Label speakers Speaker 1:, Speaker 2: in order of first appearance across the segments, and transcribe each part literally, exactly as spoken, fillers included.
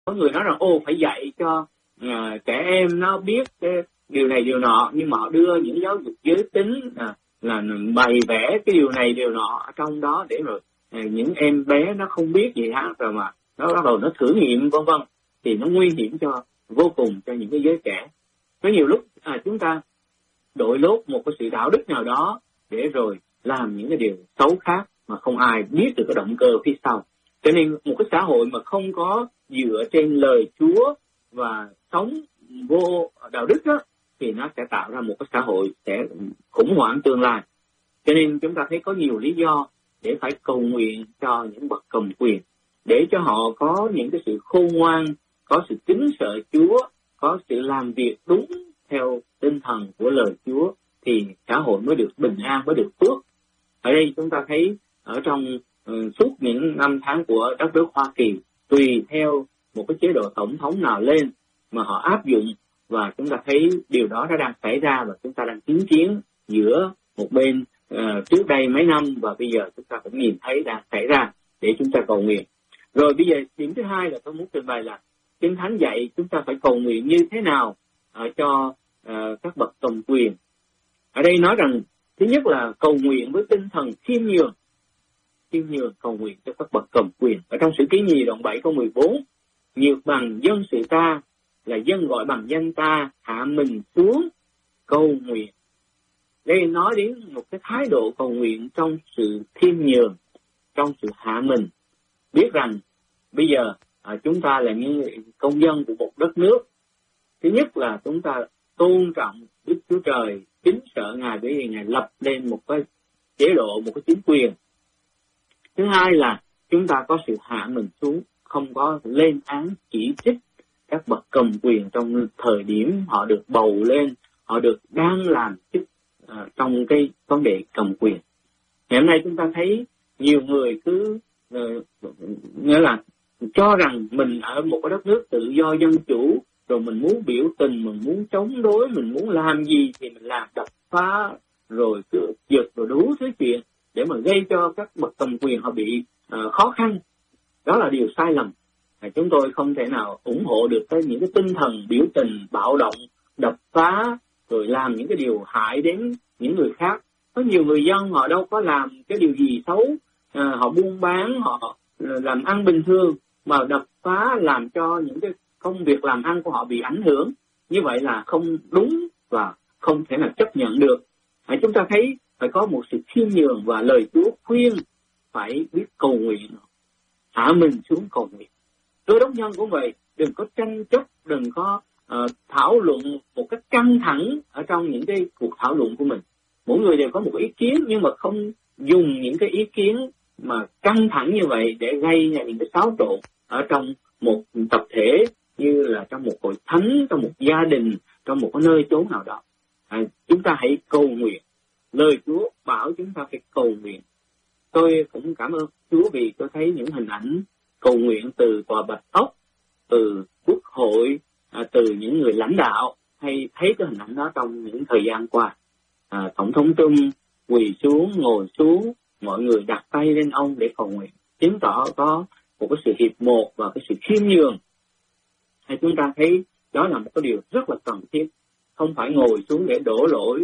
Speaker 1: Có người nói rằng ô phải dạy cho uh, trẻ em nó biết cái điều này điều nọ, nhưng mà họ đưa những giáo dục giới tính uh, là bày vẽ cái điều này điều nọ ở trong đó để rồi uh, những em bé nó không biết gì hết rồi mà nó bắt đầu nó thử nghiệm vân vân, thì nó nguy hiểm cho vô cùng cho những cái giới trẻ. Có nhiều lúc à, chúng ta đội lốt một cái sự đạo đức nào đó để rồi làm những cái điều xấu khác mà không ai biết được cái động cơ phía sau. Cho nên một cái xã hội mà không có dựa trên lời Chúa và sống vô đạo đức đó, thì nó sẽ tạo ra một cái xã hội sẽ khủng hoảng tương lai. Cho nên chúng ta thấy có nhiều lý do để phải cầu nguyện cho những bậc cầm quyền, để cho họ có những cái sự khôn ngoan, có sự kính sợ Chúa, có sự làm việc đúng theo tinh thần của lời Chúa, thì xã hội mới được bình an, mới được phước. Ở đây chúng ta thấy ở trong uh, suốt những năm tháng của đất nước Hoa Kỳ, tùy theo một cái chế độ tổng thống nào lên mà họ áp dụng, và chúng ta thấy điều đó đã đang xảy ra, và chúng ta đang chứng kiến giữa một bên uh, trước đây mấy năm, và bây giờ chúng ta cũng nhìn thấy đang xảy ra, để chúng ta cầu nguyện. Rồi bây giờ điểm thứ hai là tôi muốn trình bày là Kinh Thánh dạy chúng ta phải cầu nguyện như thế nào uh, cho uh, các bậc cầm quyền. Ở đây nói rằng thứ nhất là cầu nguyện với tinh thần khiêm nhường, khiêm nhường cầu nguyện cho các bậc cầm quyền. Ở trong Sử Ký Nhì đoạn bảy câu mười bốn, nhược bằng dân sự ta là dân gọi bằng danh ta, hạ mình xuống cầu nguyện. Đây nói đến một cái thái độ cầu nguyện trong sự khiêm nhường, trong sự hạ mình, biết rằng bây giờ à, chúng ta là những công dân của một đất nước. Thứ nhất là chúng ta tôn trọng Đức Chúa Trời, kính sợ Ngài, bởi vì Ngài lập lên một cái chế độ, một cái chính quyền. Thứ hai là chúng ta có sự hạ mình xuống, không có lên án chỉ trích các bậc cầm quyền trong thời điểm họ được bầu lên, họ được đang làm chức uh, trong cái vấn đề cầm quyền. Ngày hôm nay chúng ta thấy nhiều người cứ uh, nghĩa là cho rằng mình ở một cái đất nước tự do dân chủ, rồi mình muốn biểu tình, mình muốn chống đối, mình muốn làm gì thì mình làm, đập phá, rồi cứ giật, rồi đủ thứ chuyện để mà gây cho các bậc cầm quyền họ bị uh, khó khăn. Đó là điều sai lầm. À, chúng tôi không thể nào ủng hộ được cái những cái tinh thần biểu tình, bạo động, đập phá, rồi làm những cái điều hại đến những người khác. Có nhiều người dân họ đâu có làm cái điều gì xấu, à, họ buôn bán, họ làm ăn bình thường, mà đập phá làm cho những cái công việc làm ăn của họ bị ảnh hưởng. Như vậy là không đúng và không thể nào chấp nhận được. À, chúng ta thấy phải có một sự khiêm nhường, và lời Chúa khuyên phải biết cầu nguyện, hạ mình xuống cầu nguyện. Cơ đốc nhân cũng vậy, đừng có tranh chấp, đừng có uh, thảo luận một cách căng thẳng ở trong những cái cuộc thảo luận của mình. Mỗi người đều có một ý kiến, nhưng mà không dùng những cái ý kiến mà căng thẳng như vậy để gây ra những cái xáo trộn ở trong một tập thể, như là trong một hội thánh, trong một gia đình, trong một cái nơi chốn nào đó. À, chúng ta hãy cầu nguyện. Lời Chúa bảo chúng ta phải cầu nguyện. Tôi cũng cảm ơn Chúa vì tôi thấy những hình ảnh cầu nguyện từ tòa Bạch Ốc, từ Quốc hội, à, từ những người lãnh đạo, hay thấy cái hình ảnh đó trong những thời gian qua. À, Tổng thống Trump quỳ xuống, ngồi xuống, mọi người đặt tay lên ông để cầu nguyện, chứng tỏ có một cái sự hiệp một và cái sự khiêm nhường. Hay chúng ta thấy đó là một cái điều rất là cần thiết, không phải ngồi xuống để đổ lỗi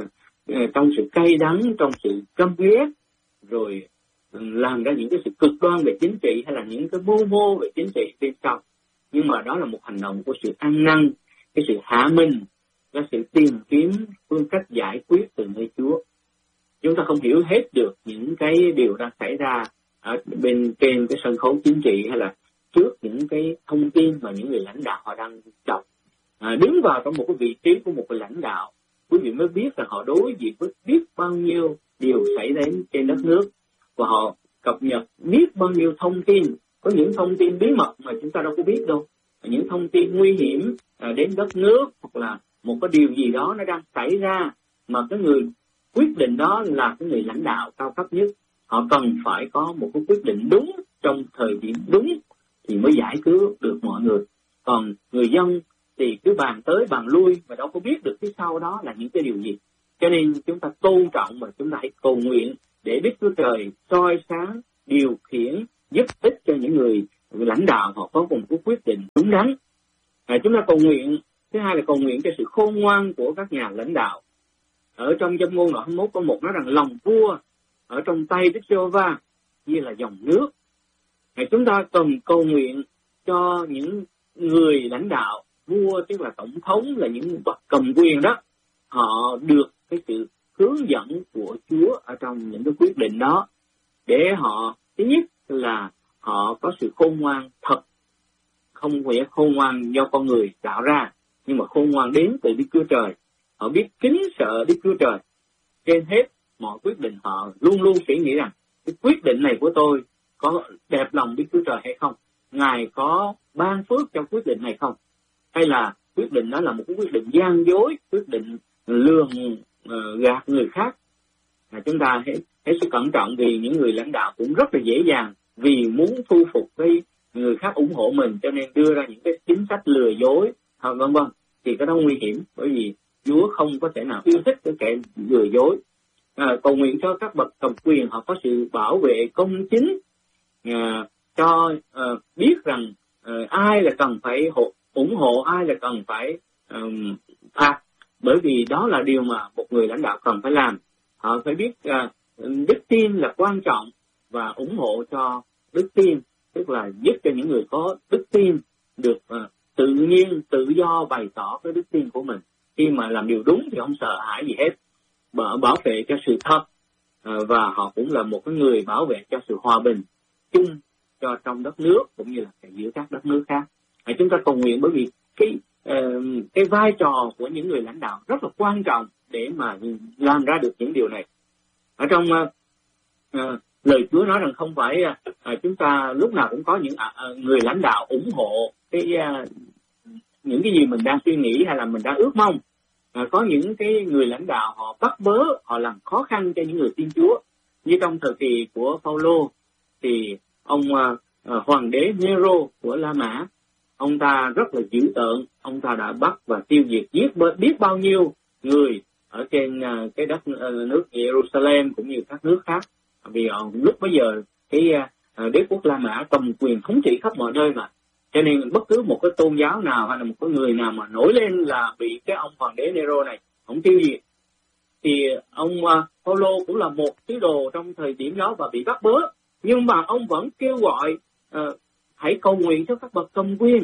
Speaker 1: trong sự cay đắng, trong sự căm ghét, rồi làm ra những cái sự cực đoan về chính trị hay là những cái mưu mô về chính trị phía sau. Nhưng mà đó là một hành động của sự ăn năn, cái sự hạ mình, là sự tìm kiếm phương cách giải quyết từ nơi Chúa. Chúng ta không hiểu hết được những cái điều đang xảy ra ở bên trên cái sân khấu chính trị, hay là trước những cái thông tin mà những người lãnh đạo họ đang đọc. À, đứng vào trong một cái vị trí của một người lãnh đạo, quý vị mới biết là họ đối diện với biết bao nhiêu điều xảy đến trên đất nước, và họ cập nhật biết bao nhiêu thông tin. Có những thông tin bí mật mà chúng ta đâu có biết đâu, những thông tin nguy hiểm à, đến đất nước, hoặc là một cái điều gì đó nó đang xảy ra, mà cái người quyết định đó là cái người lãnh đạo cao cấp nhất. Họ cần phải có một cái quyết định đúng trong thời điểm đúng thì mới giải cứu được mọi người. Còn người dân thì cứ bàn tới bàn lui mà đâu có biết được phía sau đó là những cái điều gì. Cho nên chúng ta tôn trọng và chúng ta hãy cầu nguyện để Đức Chúa Trời soi sáng, điều khiển, giúp ích cho những người lãnh đạo họ có một quyết định đúng đắn. À, chúng ta cầu nguyện. Thứ hai là cầu nguyện cho sự khôn ngoan của các nhà lãnh đạo. Ở trong Châm ngôn đoạn hai mươi mốt có một nói rằng lòng vua ở trong tay Đức Giê-hô-va như là dòng nước. À, chúng ta cần cầu nguyện cho những người lãnh đạo, vua tức là tổng thống, là những bậc cầm quyền đó, họ được cái sự hướng dẫn của Chúa ở trong những cái quyết định đó, để họ thứ nhất là họ có sự khôn ngoan thật, không phải khôn ngoan do con người tạo ra, nhưng mà khôn ngoan đến từ Đức Chúa Trời. Họ biết kính sợ Đức Chúa Trời. Trên hết mọi quyết định họ luôn luôn suy nghĩ rằng cái quyết định này của tôi có đẹp lòng Đức Chúa Trời hay không, Ngài có ban phước trong quyết định này không, hay là quyết định đó là một cái quyết định gian dối, quyết định lường uh, gạt người khác. À, chúng ta hãy hết sức cẩn trọng, vì những người lãnh đạo cũng rất là dễ dàng vì muốn thu phục cái người khác ủng hộ mình, cho nên đưa ra những cái chính sách lừa dối, à, vân vân, thì cái đó nguy hiểm, bởi vì Chúa không có thể nào yêu thích cái kẻ lừa dối. À, cầu nguyện cho các bậc cầm quyền họ có sự bảo vệ công chính, à, cho à, biết rằng à, ai là cần phải hộ, ủng hộ, ai là cần phải um, phạt, bởi vì đó là điều mà một người lãnh đạo cần phải làm. Họ phải biết uh, đức tin là quan trọng và ủng hộ cho đức tin, tức là giúp cho những người có đức tin được uh, tự nhiên, tự do bày tỏ cái đức tin của mình. Khi mà làm điều đúng thì không sợ hãi gì hết, bảo, bảo vệ cho sự thật, uh, và họ cũng là một cái người bảo vệ cho sự hòa bình chung cho trong đất nước cũng như là giữa các đất nước khác. À, chúng ta cầu nguyện, bởi vì cái uh, cái vai trò của những người lãnh đạo rất là quan trọng để mà làm ra được những điều này. Ở trong uh, uh, lời Chúa nói rằng không phải uh, chúng ta lúc nào cũng có những uh, người lãnh đạo ủng hộ cái uh, những cái gì mình đang suy nghĩ hay là mình đang ước mong. Uh, có những cái người lãnh đạo họ bắt bớ, họ làm khó khăn cho những người tin Chúa. Như trong thời kỳ của Phaolô thì ông uh, uh, hoàng đế Nero của La Mã, ông ta rất là dữ tợn, ông ta đã bắt và tiêu diệt giết biết bao nhiêu người ở trên uh, cái đất uh, nước Jerusalem cũng như các nước khác. Vì uh, lúc bấy giờ cái uh, đế quốc La Mã cầm quyền thống trị khắp mọi nơi mà, cho nên bất cứ một cái tôn giáo nào hay là một cái người nào mà nổi lên là bị cái ông hoàng đế Nero này ông tiêu diệt. Thì ông uh, Phaolô cũng là một tín đồ trong thời điểm đó và bị bắt bớ, nhưng mà ông vẫn kêu gọi uh, hãy cầu nguyện cho các bậc cầm quyền.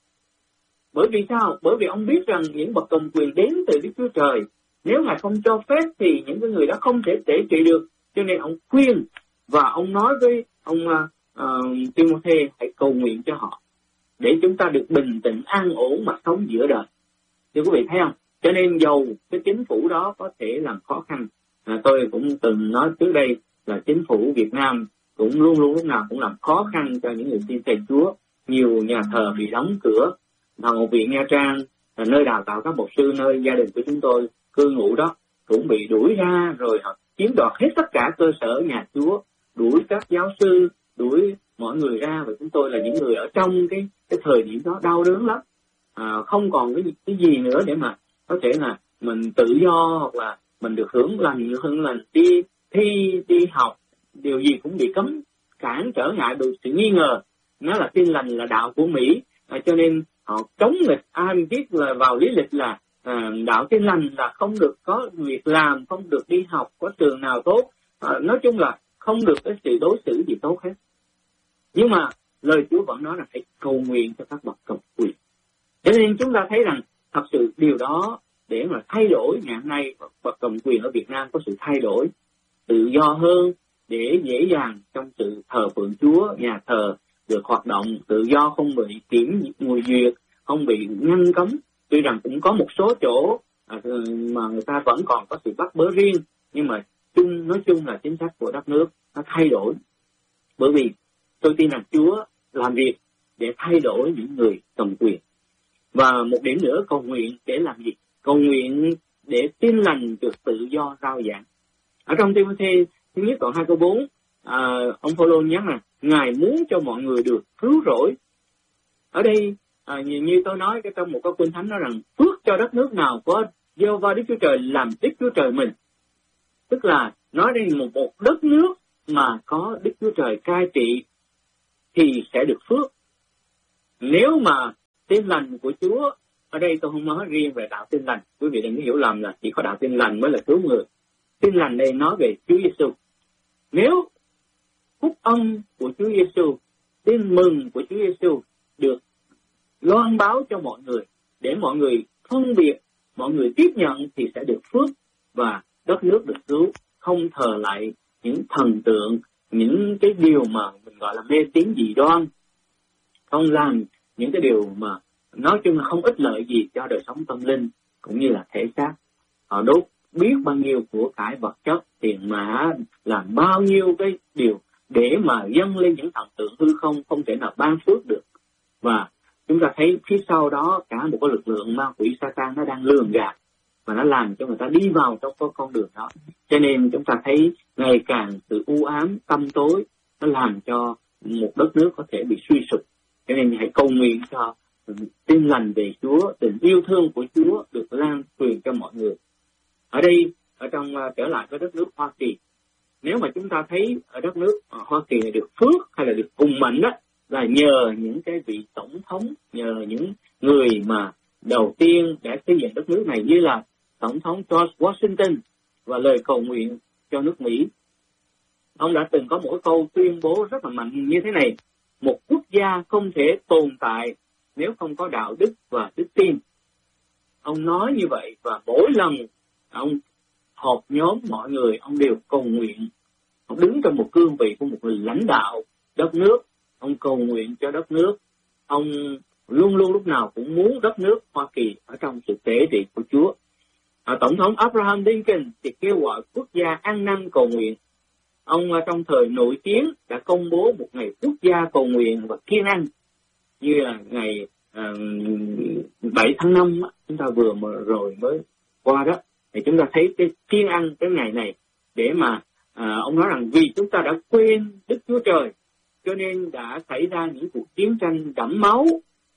Speaker 1: Bởi vì sao? Bởi vì ông biết rằng những bậc cầm quyền đến từ Đức Chúa Trời. Nếu Ngài không cho phép thì những cái người đó không thể tể trị được. Cho nên ông khuyên và ông nói với ông uh, uh, Timôthê hãy cầu nguyện cho họ, để chúng ta được bình tĩnh, an ổn mà sống giữa đời. Thưa quý vị thấy không? Cho nên dầu cái chính phủ đó có thể làm khó khăn. À, tôi cũng từng nói trước đây là chính phủ Việt Nam cũng luôn luôn lúc nào cũng làm khó khăn cho những người tin thầy Chúa. Nhiều nhà thờ bị đóng cửa. Học viện Nha Trang là nơi đào tạo các mục sư, nơi gia đình của chúng tôi cư ngụ đó, cũng bị đuổi ra, rồi họ chiếm đoạt hết tất cả cơ sở nhà Chúa, đuổi các giáo sư, đuổi mọi người ra, và chúng tôi là những người ở trong cái cái thời điểm đó đau đớn lắm. À, không còn cái cái gì nữa để mà có thể là mình tự do hoặc là mình được hưởng lành, hưởng lành đi thi đi học, điều gì cũng bị cấm cản trở ngại được sự nghi ngờ. Nó là tin lành là đạo của Mỹ, à, cho nên họ chống nghịch. Ai biết là vào lý lịch là à, đạo tin lành là không được có việc làm, không được đi học, có trường nào tốt, à, nói chung là không được cái sự đối xử gì tốt hết. Nhưng mà lời Chúa vẫn nói là hãy cầu nguyện cho các bậc cầm quyền. Cho nên chúng ta thấy rằng thật sự điều đó để mà thay đổi ngày hôm nay, bậc cầm quyền ở Việt Nam có sự thay đổi, tự do hơn, để dễ dàng trong sự thờ phượng Chúa, nhà thờ được hoạt động tự do, không bị kiểm ngồi duyệt, không bị ngăn cấm. Tuy rằng cũng có một số chỗ à, mà người ta vẫn còn có sự bắt bớ riêng, nhưng mà chung nói chung là chính sách của đất nước nó thay đổi. Bởi vì tôi tin rằng Chúa làm việc để thay đổi những người cầm quyền. Và một điểm nữa, cầu nguyện để làm gì? Cầu nguyện để tin lành được tự do rao giảng. Ở trong Timôthê thứ nhất đoạn hai câu bốn, à, ông Phaolô nhắc là Ngài muốn cho mọi người được cứu rỗi. Ở đây à, như, như tôi nói cái trong một câu kinh thánh nói rằng phước cho đất nước nào có Giê-hô-va Đức Chúa Trời làm Đức Chúa Trời mình. Tức là nói đây một, một đất nước mà có Đức Chúa Trời cai trị thì sẽ được phước. Nếu mà Tin lành của Chúa, ở đây tôi không nói riêng về đạo Tin lành, quý vị đừng hiểu lầm là chỉ có đạo Tin lành mới là cứu người. Tin lành đây nói về Chúa Giêsu. Nếu phúc âm của Chúa Giêsu, tin mừng của Chúa Giêsu được loan báo cho mọi người, để mọi người phân biệt, mọi người tiếp nhận, thì sẽ được phước và đất nước được cứu. Không thờ lại những thần tượng, những cái điều mà mình gọi là mê tín dị đoan, không làm những cái điều mà nói chung là không ích lợi gì cho đời sống tâm linh cũng như là thể xác. Họ đốt biết bao nhiêu của cải vật chất, tiền mã, làm bao nhiêu cái điều để mà dâng lên những thần tượng hư không, không thể nào ban phước được. Và chúng ta thấy phía sau đó cả một cái lực lượng ma quỷ Satan nó đang lường gạt, và nó làm cho người ta đi vào trong cái con đường đó. Cho nên chúng ta thấy ngày càng sự u ám, tăm tối, nó làm cho một đất nước có thể bị suy sụp. Cho nên hãy cầu nguyện cho tin lành về Chúa, tình yêu thương của Chúa được lan truyền cho mọi người. Ở đây, ở trong trở lại với đất nước Hoa Kỳ, nếu mà chúng ta thấy ở đất nước Hoa Kỳ này được phước hay là được hùng mạnh đó, là nhờ những cái vị tổng thống, nhờ những người mà đầu tiên đã xây dựng đất nước này, như là Tổng thống George Washington và lời cầu nguyện cho nước Mỹ. Ông đã từng có một cái câu tuyên bố rất là mạnh như thế này: một quốc gia không thể tồn tại nếu không có đạo đức và đức tin. Ông nói như vậy, và mỗi lần ông họp nhóm mọi người, ông đều cầu nguyện. Ông đứng trong một cương vị của một người lãnh đạo đất nước, ông cầu nguyện cho đất nước. Ông luôn luôn lúc nào cũng muốn đất nước Hoa Kỳ ở trong sự tế trị của Chúa. À, Tổng thống Abraham Lincoln thì kêu gọi quốc gia ăn năn cầu nguyện. Ông trong thời nội chiến đã công bố một ngày quốc gia cầu nguyện và kiêng ăn, như là ngày à, bảy tháng năm chúng ta vừa mà rồi mới qua đó. Thì chúng ta thấy cái kiêng ăn cái ngày này để mà à, ông nói rằng vì chúng ta đã quên Đức Chúa Trời, cho nên đã xảy ra những cuộc chiến tranh đẫm máu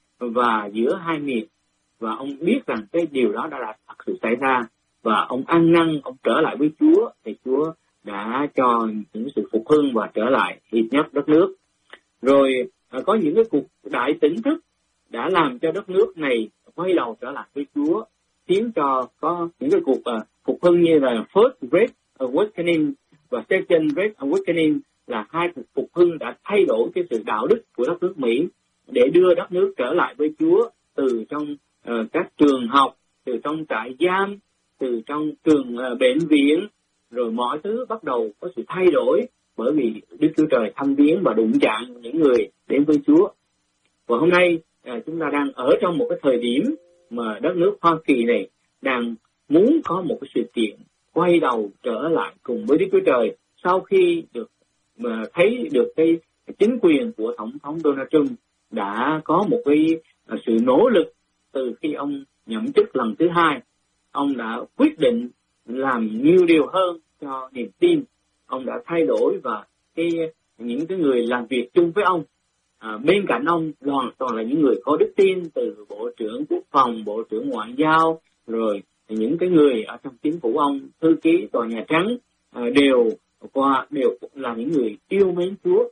Speaker 1: và giữa hai miền. Và ông biết rằng cái điều đó đã, đã thật sự xảy ra, và ông ăn năn, ông trở lại với Chúa, thì Chúa đã cho những sự phục hưng và trở lại hiệp nhất đất nước. Rồi à, có những cái cuộc đại tỉnh thức đã làm cho đất nước này quay đầu trở lại với Chúa, khiến cho có những cái cuộc à, phục hưng như là First Great Awakening và Second Great Awakening, là hai cuộc phục hưng đã thay đổi cái sự đạo đức của đất nước Mỹ để đưa đất nước trở lại với Chúa, từ trong uh, các trường học, từ trong trại giam, từ trong trường uh, bệnh viện, rồi mọi thứ bắt đầu có sự thay đổi, bởi vì Đức Chúa Trời thăm viếng và đụng chạm những người đến với Chúa. Và hôm nay uh, chúng ta đang ở trong một cái thời điểm mà đất nước Hoa Kỳ này đang muốn có một cái sự kiện quay đầu trở lại cùng với Đức Chúa Trời, sau khi được mà thấy được cái chính quyền của Tổng thống Donald Trump đã có một cái sự nỗ lực từ khi ông nhậm chức lần thứ hai. Ông đã quyết định làm nhiều điều hơn cho niềm tin. Ông đã thay đổi, và cái những cái người làm việc chung với ông, à, bên cạnh ông toàn toàn là những người có đức tin, từ Bộ trưởng Quốc phòng, Bộ trưởng Ngoại giao, rồi những cái người ở trong chính phủ ông, thư ký Tòa Nhà Trắng, à, đều qua đều là những người yêu mến Chúa.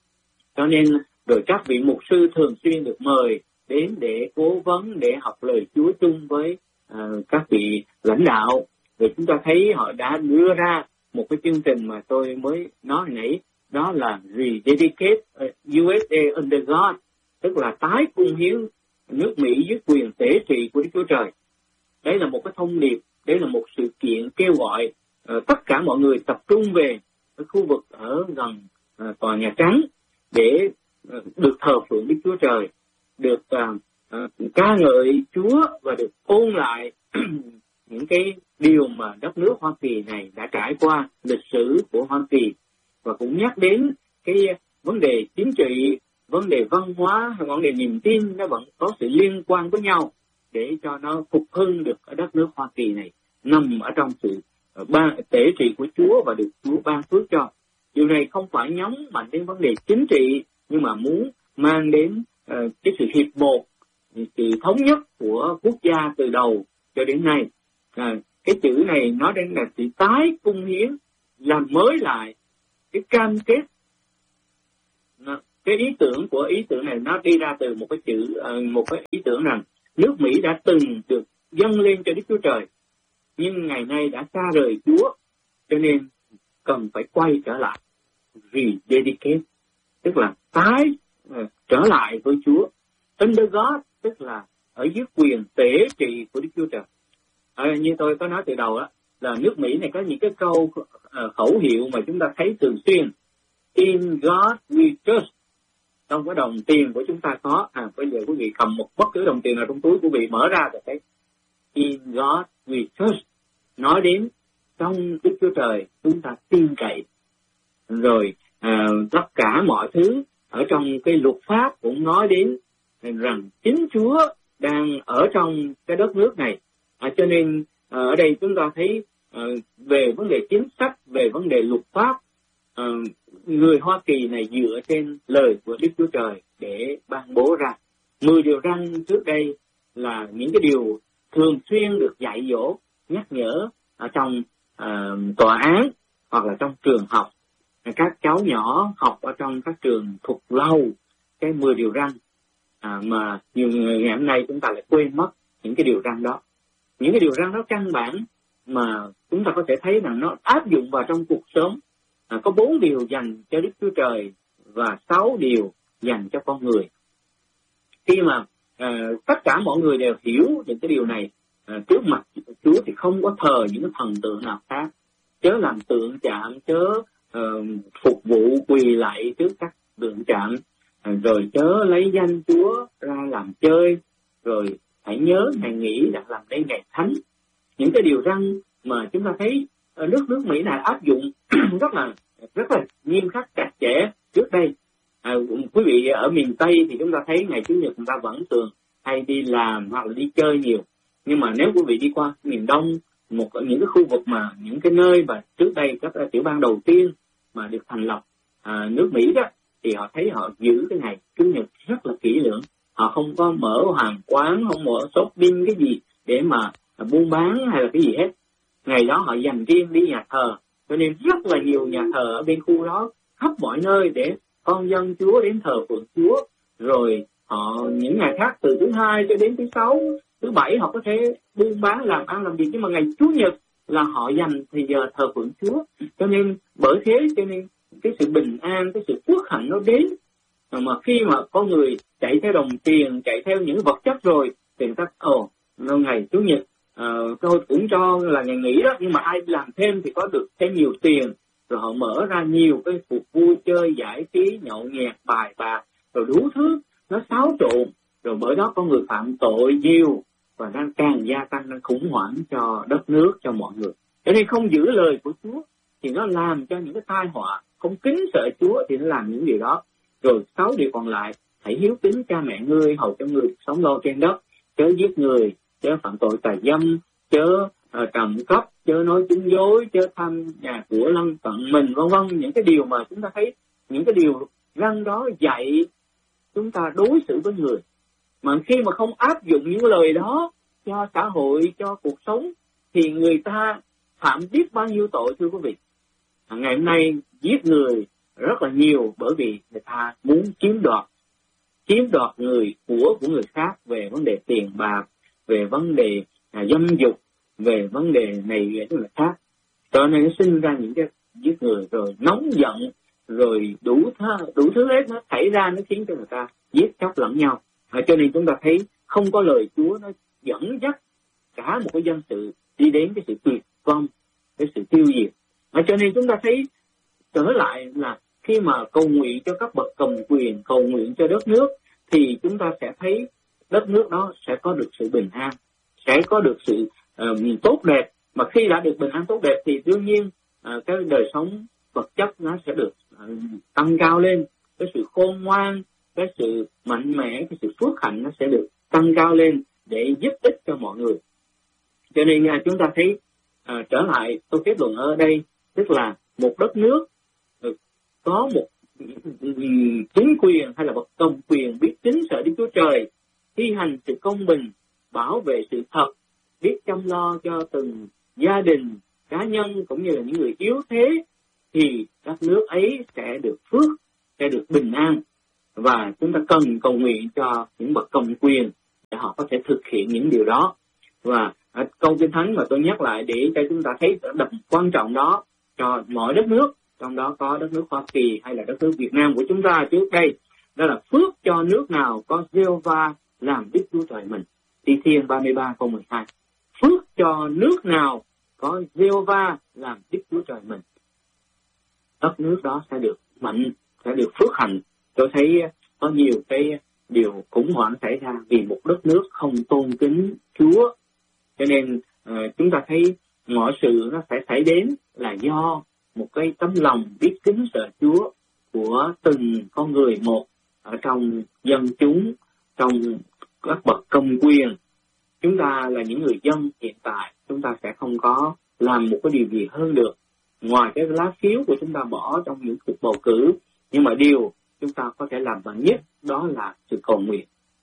Speaker 1: Cho nên rồi các vị mục sư thường xuyên được mời đến để cố vấn, để học lời Chúa chung với uh, các vị lãnh đạo. Rồi chúng ta thấy họ đã đưa ra một cái chương trình mà tôi mới nói hồi nãy, đó là Rededicate u ét a under God, tức là tái cung hiến nước Mỹ dưới quyền tế trị của Đức Chúa Trời. Đấy là một cái thông điệp, đấy là một sự kiện kêu gọi uh, tất cả mọi người tập trung về cái khu vực ở gần uh, Tòa Nhà Trắng để uh, được thờ phượng Đức Chúa Trời, được uh, uh, ca ngợi Chúa và được ôn lại những cái điều mà đất nước Hoa Kỳ này đã trải qua, lịch sử của Hoa Kỳ, và cũng nhắc đến cái vấn đề chính trị, vấn đề văn hóa, hay vấn đề niềm tin nó vẫn có sự liên quan với nhau, để cho nó phục hưng được ở đất nước Hoa Kỳ này, nằm ở trong sự ban tế trị của Chúa và được Chúa ban phước cho. Điều này không phải nhấn mạnh đến vấn đề chính trị, nhưng mà muốn mang đến uh, cái sự hiệp một, sự thống nhất của quốc gia từ đầu cho đến nay. Uh, cái chữ này nói đến là sự tái cung hiến, làm mới lại cái cam kết uh, cái ý tưởng của ý tưởng này nó đi ra từ một cái chữ, một cái ý tưởng rằng nước Mỹ đã từng được dâng lên cho Đức Chúa Trời, nhưng ngày nay đã xa rời Chúa, cho nên cần phải quay trở lại, rededicate, tức là tái uh, trở lại với Chúa. Under God, tức là ở dưới quyền tể trị của Đức Chúa Trời. À, như tôi có nói từ đầu đó, là nước Mỹ này có những cái câu uh, khẩu hiệu mà chúng ta thấy thường xuyên. In God we trust. Trong cái đồng tiền của chúng ta có, à, bây giờ quý vị cầm một bất cứ đồng tiền nào trong túi quý vị mở ra thì thấy In God we trust. Nói đến trong Đức Chúa Trời chúng ta tin cậy. Rồi à, tất cả mọi thứ ở trong cái luật pháp cũng nói đến rằng chính Chúa đang ở trong cái đất nước này. À, cho nên à, ở đây chúng ta thấy à, về vấn đề chính sách, về vấn đề luật pháp, à, người Hoa Kỳ này dựa trên lời của Đức Chúa Trời để ban bố ra. Mười điều răn trước đây là những cái điều thường xuyên được dạy dỗ, nhắc nhở ở trong à, tòa án hoặc là trong trường học. Các cháu nhỏ học ở trong các trường thuộc lâu cái mười điều răn, à, mà nhiều người ngày hôm nay chúng ta lại quên mất những cái điều răn đó. Những cái điều răn đó căn bản mà chúng ta có thể thấy rằng nó áp dụng vào trong cuộc sống. À, có bốn điều dành cho Đức Chúa Trời và sáu điều dành cho con người. Khi mà à, tất cả mọi người đều hiểu những cái điều này, à, trước mặt Chúa thì không có thờ những cái thần tượng nào khác, chớ làm tượng chạm, chớ uh, phục vụ quỳ lạy trước các tượng chạm, à, rồi chớ lấy danh Chúa ra làm chơi, rồi hãy nhớ ngày nghỉ đã làm đây ngày thánh. Những cái điều răn mà chúng ta thấy ở nước nước Mỹ này áp dụng rất là rất là nghiêm khắc chặt chẽ trước đây. À, quý vị ở miền Tây thì chúng ta thấy ngày Chủ nhật người ta vẫn thường hay đi làm hoặc là đi chơi nhiều. Nhưng mà nếu quý vị đi qua miền Đông, một ở những cái khu vực mà những cái nơi mà trước đây các tiểu bang đầu tiên mà được thành lập à, nước Mỹ đó, thì họ thấy họ giữ cái ngày Chủ nhật rất là kỹ lưỡng. Họ không có mở hàng quán, không mở shopping cái gì để mà buôn bán hay là cái gì hết. Ngày đó họ dành riêng đi nhà thờ, cho nên rất là nhiều nhà thờ ở bên khu đó khắp mọi nơi để con dân Chúa đến thờ phượng Chúa. Rồi họ những ngày khác từ thứ hai cho đến thứ sáu, thứ bảy họ có thể buôn bán làm ăn làm việc, nhưng mà ngày Chủ nhật là họ dành thì giờ thờ phượng Chúa. Cho nên bởi thế cho nên cái sự bình an, cái sự phước hạnh nó đến. Mà khi mà con người chạy theo đồng tiền, chạy theo những vật chất rồi thì người ta ồ oh, ngày Chủ nhật uh, tôi cũng cho là ngày nghỉ đó, nhưng mà ai làm thêm thì có được thêm nhiều tiền. Rồi họ mở ra nhiều cái cuộc vui chơi giải trí, nhậu nhẹt, bài bạc, rồi đủ thứ nó xáo trộn. Rồi bởi đó con người phạm tội nhiều và đang càng gia tăng, đang khủng hoảng cho đất nước, cho mọi người. Cho nên không giữ lời của Chúa thì nó làm cho những cái tai họa. Không kính sợ Chúa thì nó làm những điều đó. Rồi sáu điều còn lại: hãy hiếu kính cha mẹ ngươi, hầu cho người sống lo trên đất, chớ giết người, chớ phạm tội tà dâm, chớ uh, trộm cắp, chớ nói chứng dối, chớ tham nhà của lân cận mình, vân vân. Những cái điều mà chúng ta thấy, những cái điều răn đó dạy chúng ta đối xử với người. Mà khi mà không áp dụng những lời đó cho xã hội, cho cuộc sống, thì người ta phạm biết bao nhiêu tội, thưa quý vị. À, ngày hôm nay giết người rất là nhiều bởi vì người ta muốn chiếm đoạt, chiếm đoạt người của của người khác về vấn đề tiền bạc, về vấn đề à, dâm dục, về vấn đề này tức là khác. Cho nên nó sinh ra những cái giết người, rồi nóng giận, rồi đủ thứ, đủ thứ hết nó xảy ra, nó khiến cho người ta giết chóc lẫn nhau. À, cho nên chúng ta thấy không có lời Chúa nó dẫn dắt cả một cái dân sự đi đến cái sự tuyệt vong, cái sự tiêu diệt. À, cho nên chúng ta thấy trở lại là khi mà cầu nguyện cho các bậc cầm quyền, cầu nguyện cho đất nước, thì chúng ta sẽ thấy đất nước đó sẽ có được sự bình an, sẽ có được sự uh, tốt đẹp. Mà khi đã được bình an tốt đẹp thì đương nhiên uh, cái đời sống vật chất nó sẽ được uh, tăng cao lên, cái sự khôn ngoan, cái sự mạnh mẽ, cái sự phước hạnh nó sẽ được tăng cao lên để giúp ích cho mọi người. Cho nên uh, chúng ta thấy uh, trở lại tôi kết luận ở đây, tức là một đất nước uh, có một chính quyền hay là bậc cầm quyền biết kính sợ Đức Chúa Trời, thi hành sự công bình, bảo vệ sự thật, biết chăm lo cho từng gia đình, cá nhân cũng như là những người yếu thế, thì đất nước ấy sẽ được phước, sẽ được bình an. và chúng ta cần cầu nguyện cho những bậc cầm quyền để họ có thể thực hiện những điều đó. Và câu Kinh Thánh mà tôi nhắc lại để cho chúng ta thấy tầm quan trọng đó cho mọi đất nước, trong đó có đất nước Hoa Kỳ hay là đất nước Việt Nam của chúng ta trước đây, đó là phước cho nước nào có Giê-hô-va làm Đức Chúa Trời mình. Thi Thiên ba mươi ba câu mười hai. Phước cho nước nào có Giê-hô-va làm Đức Chúa Trời mình. Đất nước đó sẽ được mạnh, sẽ được phước hạnh. Tôi thấy có nhiều cái điều khủng hoảng xảy ra vì một đất nước không tôn kính Chúa. Cho nên uh, chúng ta thấy mọi sự nó sẽ xảy đến là do một cái tấm lòng biết kính sợ Chúa của từng con người một ở trong dân chúng, trong các bậc công quyền. Chúng ta là những người dân hiện tại, chúng ta sẽ không có làm một cái điều gì hơn được ngoài cái lá phiếu của chúng ta bỏ trong những cuộc bầu cử. Nhưng mà điều chúng ta có thể làm bằng nhất đó là sự cầu nguyện.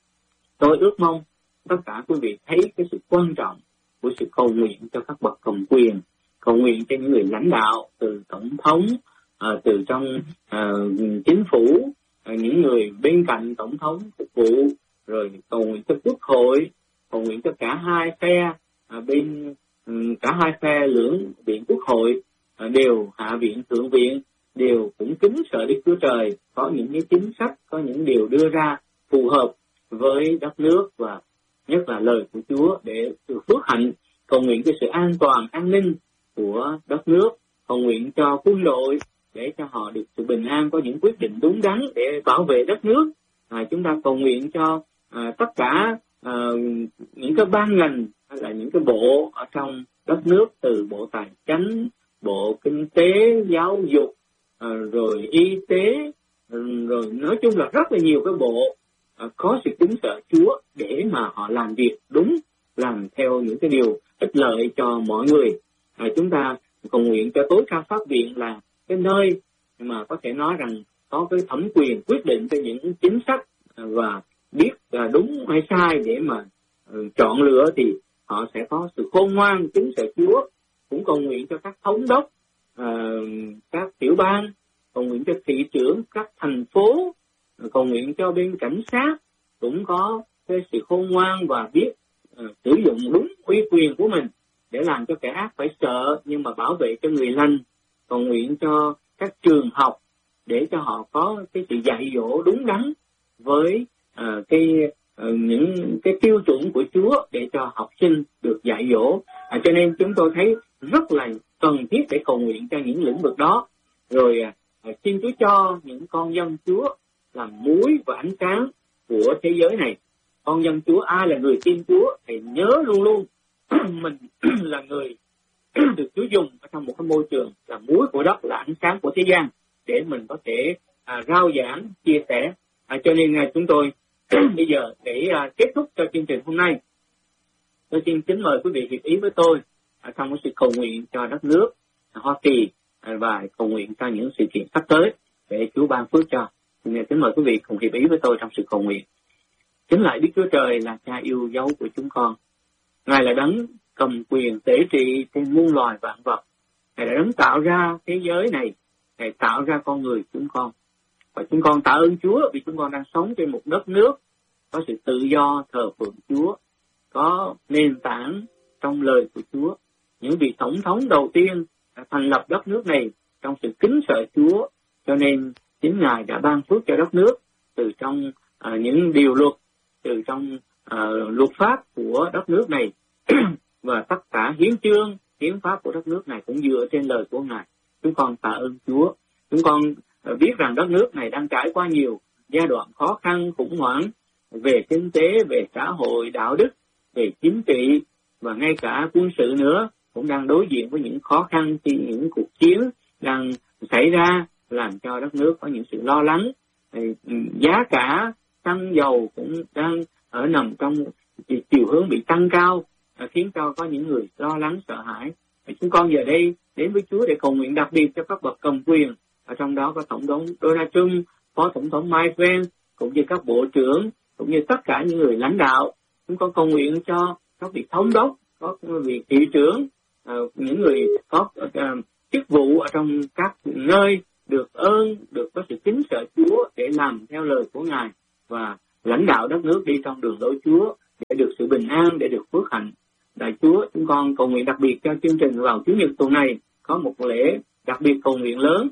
Speaker 1: Tôi ước mong tất cả quý vị thấy cái sự quan trọng của sự cầu nguyện cho các bậc cầm quyền, cầu nguyện cho những người lãnh đạo từ tổng thống, à, từ trong à, chính phủ, à, những người bên cạnh tổng thống phục vụ, rồi cầu nguyện cho quốc hội, cầu nguyện cho cả hai phe, à, bên cả hai phe lưỡng viện quốc hội, à, đều hạ viện thượng viện đều cũng kính sợ Đức Chúa Trời, có những cái chính sách, có những điều đưa ra phù hợp với đất nước và nhất là lời của Chúa để được phước hạnh. Cầu nguyện cho sự an toàn, an ninh của đất nước, cầu nguyện cho quân đội để cho họ được sự bình an, có những quyết định đúng đắn để bảo vệ đất nước. À, chúng ta cầu nguyện cho à, tất cả à, những cái ban ngành hay là những cái bộ ở trong đất nước, từ bộ tài chính, bộ kinh tế, giáo dục, à, rồi y tế, rồi nói chung là rất là nhiều cái bộ à, có sự kính sợ Chúa để mà họ làm việc đúng, làm theo những cái điều ích lợi cho mọi người. À, chúng ta cầu nguyện cho tối cao pháp viện là cái nơi mà có thể nói rằng có cái thẩm quyền quyết định cho những chính sách và biết là đúng hay sai để mà uh, chọn lựa, thì họ sẽ có sự khôn ngoan kính sợ Chúa. Cũng cầu nguyện cho các thống đốc, uh, các tiểu bang, cầu nguyện cho thị trưởng các thành phố, uh, cầu nguyện cho bên cảnh sát cũng có cái sự khôn ngoan và biết uh, sử dụng đúng uy quyền của mình để làm cho kẻ ác phải sợ nhưng mà bảo vệ cho người lành. Cầu nguyện cho các trường học để cho họ có cái sự dạy dỗ đúng đắn với uh, cái uh, những cái tiêu chuẩn của Chúa để cho học sinh được dạy dỗ. À, cho nên chúng tôi thấy rất là cần thiết để cầu nguyện cho những lĩnh vực đó. Rồi uh, xin Chúa cho những con dân Chúa làm muối và ánh sáng của thế giới này. Con dân Chúa, ai là người tin Chúa thì nhớ luôn luôn mình là người được Chúa dùng ở trong một cái môi trường là muối của đất, là ánh sáng của thế gian, để mình có thể à, rao giảng, chia sẻ. À, cho nên à, chúng tôi bây giờ để à, kết thúc cho chương trình hôm nay, tôi xin kính mời quý vị hiệp ý với tôi à, trong cái sự cầu nguyện cho đất nước à, Hoa Kỳ à, và cầu nguyện cho những sự kiện sắp tới để Chúa ban phước cho. Xin kính mời quý vị cùng hiệp ý với tôi trong sự cầu nguyện. Chính lại Đức Chúa Trời là Cha yêu dấu của chúng con. Ngài là đấng cầm quyền tể trị trên muôn loài vạn vật. Ngài đã đấng tạo ra thế giới này, Ngài tạo ra con người chúng con. Và chúng con tạ ơn Chúa vì chúng con đang sống trên một đất nước có sự tự do thờ phượng Chúa, có nền tảng trong lời của Chúa. Những vị tổng thống đầu tiên đã thành lập đất nước này trong sự kính sợ Chúa, cho nên chính Ngài đã ban phước cho đất nước từ trong uh, những điều luật, từ trong uh, luật pháp của đất nước này và tất cả hiến chương, hiến pháp của đất nước này cũng dựa trên lời của Ngài. Chúng con tạ ơn Chúa. Chúng con uh, biết rằng đất nước này đang trải qua nhiều giai đoạn khó khăn, khủng hoảng về kinh tế, về xã hội, đạo đức, về chính trị và ngay cả quân sự nữa, cũng đang đối diện với những khó khăn khi những cuộc chiến đang xảy ra, làm cho đất nước có những sự lo lắng. Giá cả xăng dầu cũng đang ở nằm trong chiều hướng bị tăng cao, khiến cho có những người lo lắng sợ hãi. Chúng con giờ đây đến với Chúa để cầu nguyện đặc biệt cho các bậc cầm quyền, ở trong đó có Tổng thống Donald Trump, Phó Tổng thống Mike Pence, cũng như các bộ trưởng, cũng như tất cả những người lãnh đạo. Chúng con cầu nguyện cho các vị thống đốc, có vị thị trưởng, uh, những người có uh, chức vụ ở trong các nơi được ơn, được có sự kính sợ Chúa để làm theo lời của Ngài và lãnh đạo đất nước đi trong đường lối Chúa để được sự bình an, để được phước hạnh. Đại Chúa, chúng con cầu nguyện đặc biệt cho chương trình vào Chủ nhật tuần này có một lễ đặc biệt cầu nguyện lớn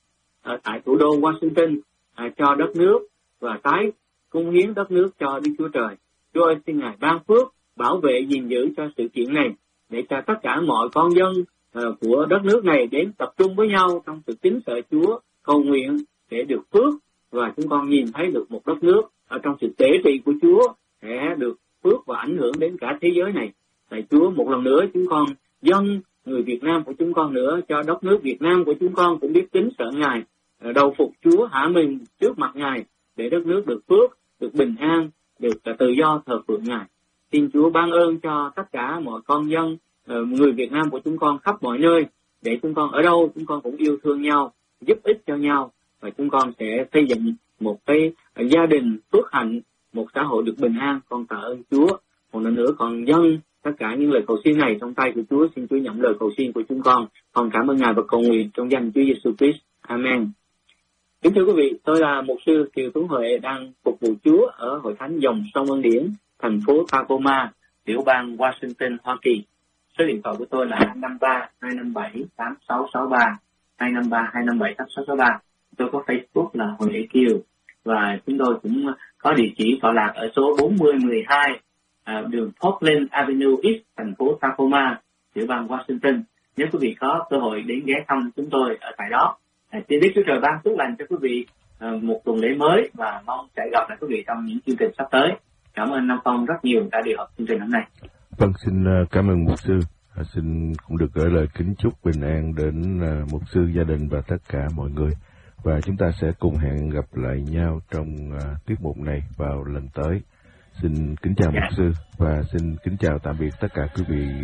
Speaker 1: ở tại thủ đô Washington à, cho đất nước và tái cung hiến đất nước cho Đức Chúa Trời. Chúa ơi, xin Ngài ban phước, bảo vệ, gìn giữ cho sự kiện này để cho tất cả mọi con dân uh, của đất nước này đến tập trung với nhau trong sự kính sợ Chúa, cầu nguyện để được phước, và chúng con nhìn thấy được một đất nước ở trong sự tế trị của Chúa sẽ được phước và ảnh hưởng đến cả thế giới này. Tại Chúa, một lần nữa chúng con dâng người Việt Nam của chúng con nữa, cho đất nước Việt Nam của chúng con cũng biết kính sợ Ngài, đầu phục Chúa, hạ mình trước mặt Ngài để đất nước được phước, được bình an, được tự do thờ phượng Ngài. Xin Chúa ban ơn cho tất cả mọi con dân, người Việt Nam của chúng con khắp mọi nơi, để chúng con ở đâu chúng con cũng yêu thương nhau, giúp ích cho nhau, và chúng con sẽ xây dựng một cái gia đình phước hạnh, một xã hội được bình an. Con tạ ơn Chúa. Một lần nữa còn dâng tất cả những lời cầu xin này trong tay của Chúa. Xin Chúa nhận lời cầu xin của chúng con. Con cảm ơn Ngài và cầu nguyện trong danh Chúa Giêsu Christ. Amen. Kính thưa quý vị, tôi là mục sư Kiều Tuấn Huệ, đang phục vụ Chúa ở Hội Thánh Dòng Sông Ân Điển, thành phố Tacoma, tiểu bang Washington, Hoa Kỳ. Số điện thoại của tôi là hai năm ba hai năm bảy tám sáu sáu ba, hai năm ba hai năm bảy tám sáu sáu ba. Tôi có Facebook là Huệ Kiều, và chúng tôi cũng có địa chỉ tọa lạc ở số bốn mươi mười hai à, đường Portland Avenue East, thành phố Tacoma, tiểu bang Washington. Nếu quý vị có cơ hội đến ghé thăm chúng tôi ở tại đó, à, xin Đức Chúa Trời ban phước lành cho quý vị à, một tuần lễ mới, và mong sẽ gặp lại quý vị trong những chương trình sắp tới. Cảm ơn Nam Phong rất nhiều đã điều hợp chương trình hôm nay.
Speaker 2: Vâng, xin cảm ơn mục sư. À, xin cũng được gửi lời kính chúc bình an đến uh, mục sư, gia đình và tất cả mọi người. Và chúng ta sẽ cùng hẹn gặp lại nhau trong uh, tiết mục này vào lần tới. Xin kính chào yeah. mục sư, và xin kính chào tạm biệt tất cả quý vị